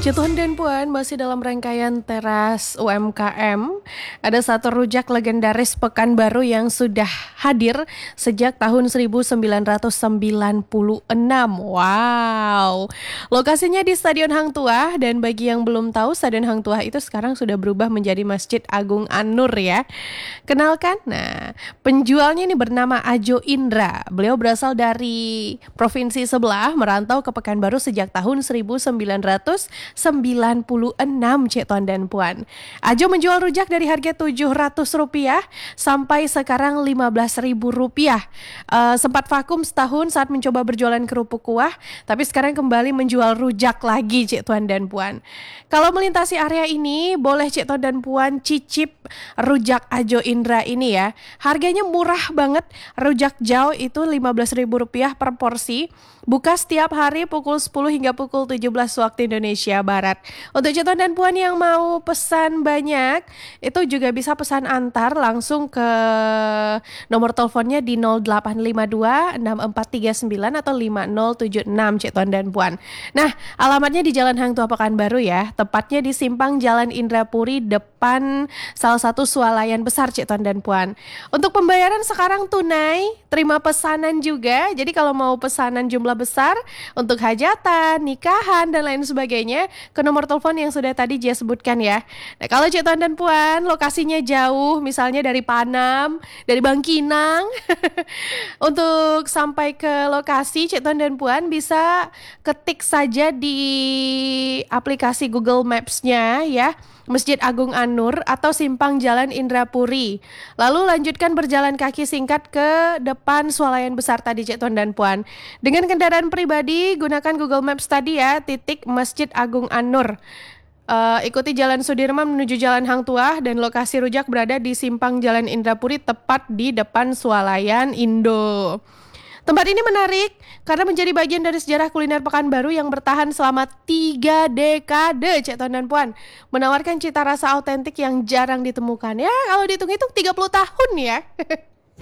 Tuan dan Puan, masih dalam rangkaian teras UMKM. Ada satu rujak legendaris Pekanbaru yang sudah hadir sejak tahun 1996. Wow. Lokasinya di Stadion Hang Tuah, dan bagi yang belum tahu, Stadion Hang Tuah itu sekarang sudah berubah menjadi Masjid Agung An-Nur ya. Kenalkan, nah penjualnya ini bernama Ajo Indra. Beliau berasal dari provinsi sebelah, merantau ke Pekanbaru sejak tahun 1996, Cik Tuan dan Puan. Ajo menjual rujak dari harga Rp700 sampai sekarang Rp15.000. Sempat vakum setahun saat mencoba berjualan kerupuk kuah, tapi sekarang kembali menjual rujak lagi, Cik Tuan dan Puan. Kalau melintasi area ini, boleh Cik Tuan dan Puan cicip rujak Ajo Indra ini ya. Harganya murah banget. Rujak jauh itu Rp15.000 per porsi. Buka setiap hari pukul 10 hingga pukul 17 waktu Indonesia Barat. Untuk Cik Tuan dan Puan yang mau pesan banyak, itu juga bisa pesan antar langsung ke nomor teleponnya di 0852 6439 atau 5076, Cik Tuan dan Puan. Nah, alamatnya di Jalan Hang Tuah Pekanbaru ya, tepatnya di simpang Jalan Indrapuri depan salah satu swalayan besar, Cik Tuan dan Puan. Untuk pembayaran sekarang tunai, terima pesanan juga. Jadi kalau mau pesanan jumlah besar untuk hajatan, nikahan dan lain sebagainya, ke nomor telepon yang sudah tadi Jia sebutkan ya. Nah, kalau Cik Tuan dan Puan lokasinya jauh, misalnya dari Panam, dari Bangkinang, untuk sampai ke lokasi Cik Tuan dan Puan bisa ketik saja di aplikasi Google Maps-nya ya, Masjid Agung An-Nur atau Simpang Jalan Indrapuri. Lalu lanjutkan berjalan kaki singkat ke depan swalayan besar tadi, Cik Tuan dan Puan. Dengan kendaraan pribadi, gunakan Google Maps tadi ya, titik Masjid Agung An-Nur. Ikuti Jalan Sudirman menuju Jalan Hang Tuah, dan lokasi rujak berada di Simpang Jalan Indrapuri tepat di depan swalayan Indo. Tempat ini menarik karena menjadi bagian dari sejarah kuliner Pekanbaru yang bertahan selama 3 dekade, Cik Tuan dan Puan. Menawarkan cita rasa autentik yang jarang ditemukan. Ya, kalau dihitung-hitung 30 tahun ya.